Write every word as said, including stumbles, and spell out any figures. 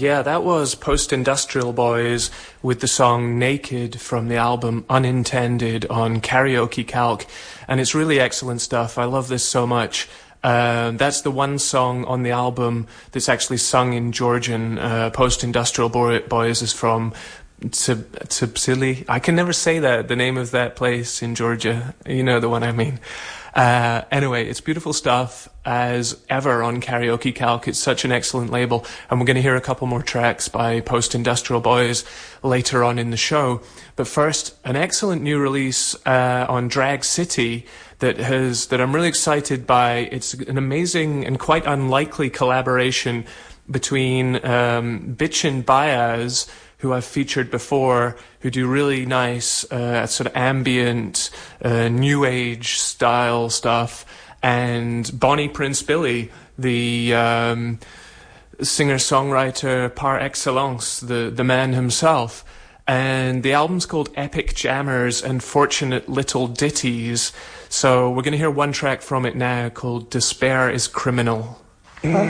Yeah, that was Post-Industrial Boys with the song Naked from the album Unintended on Karaoke Calc. And it's really excellent stuff. I love this so much. Uh, that's the one song on the album that's actually sung in Georgian. Uh, Post-Industrial Boys is from Tsibtsili. I can never say that, the name of that place in Georgia. You know the one I mean. Uh, anyway, it's beautiful stuff as ever on Karaoke Calc. It's such an excellent label, and we're going to hear a couple more tracks by Post-Industrial Boys later on in the show. But first, an excellent new release uh, on Drag City that has that I'm really excited by. It's an amazing and quite unlikely collaboration between um, Bitch and Baez, who I've featured before, who do really nice uh, sort of ambient, uh, new age style stuff, and Bonnie Prince Billy, the um, singer-songwriter par excellence, the, the man himself. And the album's called Epic Jammers and Fortunate Little Ditties. So we're going to hear one track from it now called Despair is Criminal. Mm.